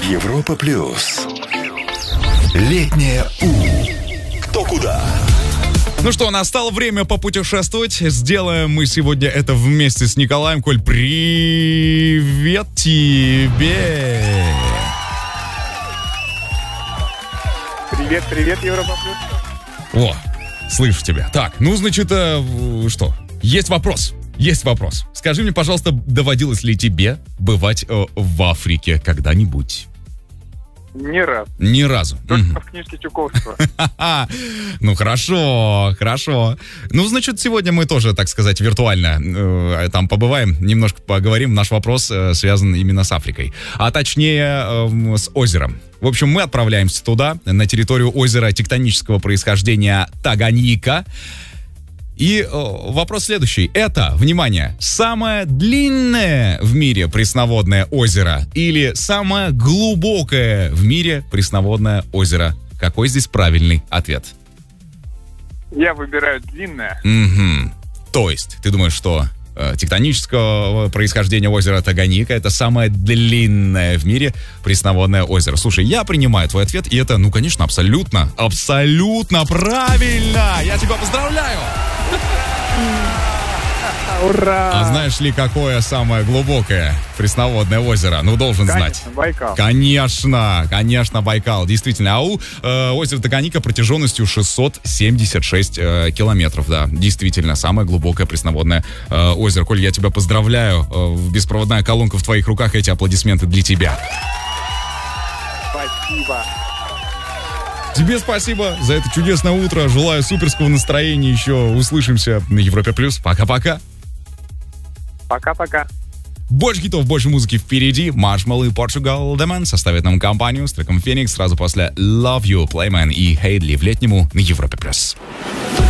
Европа плюс. Летнее У. Кто куда? Ну что, настало время попутешествовать. Сделаем мы сегодня это вместе с Николаем. Коль, привет тебе! Привет, Европа плюс. О, слышу тебя. Так, ну, значит, что? Есть вопрос. Скажи мне, пожалуйста, доводилось ли тебе бывать в Африке когда-нибудь? Ни разу. Только в книжке Чуковского. Ну, хорошо. Ну, значит, сегодня мы тоже, так сказать, виртуально там побываем, немножко поговорим. Наш вопрос связан именно с Африкой, а точнее с озером. В общем, мы отправляемся туда, на территорию озера тектонического происхождения Таганьика. И вопрос следующий. Это, внимание, самое длинное в мире пресноводное озеро или самое глубокое в мире пресноводное озеро? Какой здесь правильный ответ? Я выбираю длинное. Угу. То есть, ты думаешь, что тектонического происхождения озера Таганьика это самое длинное в мире пресноводное озеро? Слушай, я принимаю твой ответ, и это, ну, конечно, абсолютно правильно! Я тебя поздравляю! Ура! А знаешь ли, какое самое глубокое пресноводное озеро? Ну, должен знать. Байкал. Конечно, Байкал. Действительно. Озеро Таганьика протяженностью 676 километров. Да, действительно, самое глубокое пресноводное озеро. Коль, я тебя поздравляю. Беспроводная колонка в твоих руках. Эти аплодисменты для тебя. Спасибо. Тебе спасибо за это чудесное утро. Желаю суперского настроения. Еще услышимся на Европе+. Пока-пока. Пока-пока. Больше хитов, больше музыки впереди. Маршмелло и Portugal The Man составят нам компанию с треком Phoenix сразу после Love You, Playman и Хейдли в летнему на Европе+.